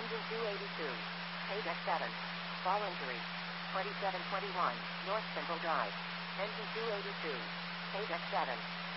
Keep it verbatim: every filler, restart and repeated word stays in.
Engine two eighty-two. Paydeck seven. Fall injury. twenty-seven twenty-one, North Simple Drive. Engine two eighty-two. Paydeck seven.